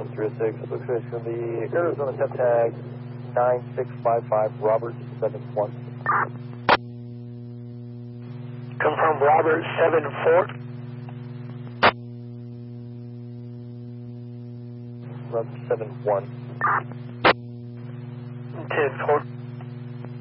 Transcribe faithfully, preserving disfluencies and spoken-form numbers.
one three six, looks like it's going to be Arizona temp tag nine six five five, Robert seven one. Confirm Robert seven four. Robert seven one. ten four.